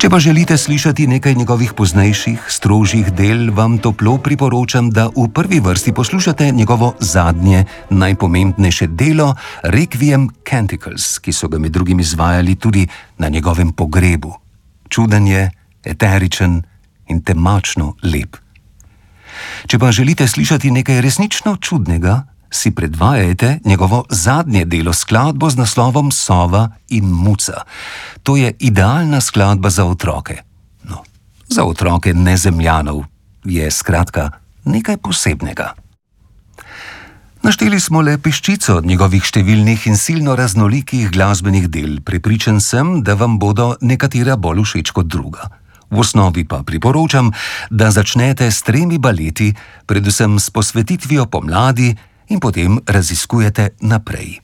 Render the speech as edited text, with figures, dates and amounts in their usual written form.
Če pa želite slišati nekaj njegovih poznejših, strožjih del, vam toplo priporočam, da v prvi vrsti poslušate njegovo zadnje, najpomembnejše delo Requiem Canticles, ki so ga med drugim izvajali tudi na njegovem pogrebu. Čuden je, eteričen in temačno lep. Če pa želite slišati nekaj resnično čudnega, si predvajajte njegovo zadnje delo, skladbo z naslovom Sova in muca. To je idealna skladba za otroke. No, za otroke nezemljanov je skratka nekaj posebnega. Našteli smo le peščico njegovih številnih in silno raznolikih glasbenih del. Prepričan sem, da vam bodo nekatera bolj všeč kot druga. V osnovi pa priporočam, da začnete s 3 baleti, predvsem s posvetitvijo pomladi, in potem raziskujete naprej.